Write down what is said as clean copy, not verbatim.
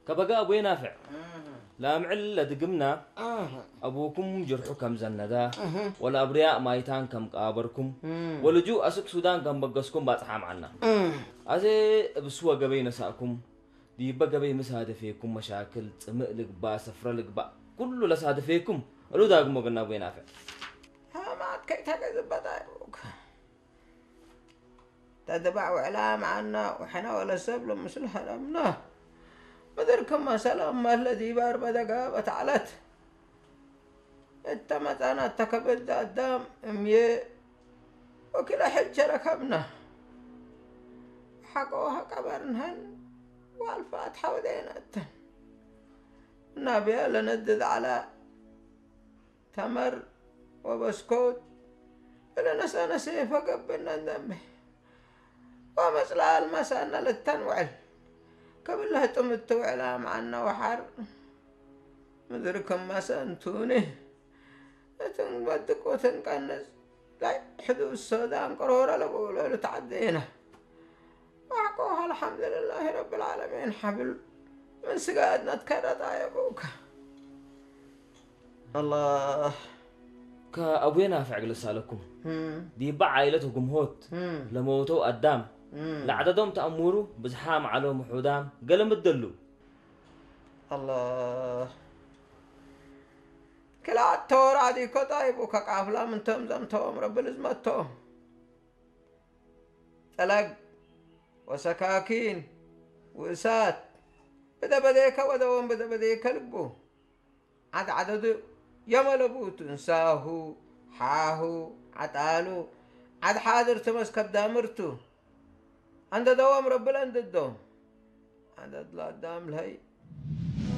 كبقى أبوي نافع لا معل دقمنا أبوكم جرحو كم زندا ولا أبرياء مايتان كم قابركم ولجو أسك سودان كم بقسكم باتحام عنا أزي بسوا قبي نساكم دي بقى بي مسادفيكم مشاكل تمقلق با سفرلق با كله لسادفيكم لو داقمو قلنا أبوي نافع ها ما كي تقدر بطايبوك تدبع إعلام عنا وحنا ولا سبل مثل حرمنا مدركم ما سلام ما الذي بار بدقا بتعلت التمت أنا تكبد الدم أمي وكلا حجة ركبنا حقوها قبرنهن والفاتحة ودينتن النبي لندد على تمر وبسكوت إلى نسانا سيفا قبلنا ندمي ومثلا المسانا للتنوعل قبل لها تمتو إعلام عنا وحر مدركم ما سنتوني تنبدك وتنقنز لا حدود السودان قرورة لقولوا تعدينا وحقوها الحمد لله رب العالمين حبل من سقادنا تكرت يا أبوك الله كأبوي نافع لسالكم دي بع عائلتكم هوت لموتوا قدام لعددهم تأمروا بزحام عليهم وحودام قلم الدلو الله كلا التور عادي كطايب وكقافلة من تمزم توم رب الزمتهم تلق وسكاكين وإسات بدا بديك ودوم بدا بديك لبو عدد يملبو تنساهو حاهو عطالو عد حاضر تمسك بدامرتو عند دوام رب الأندد دوم عند لا دام لهي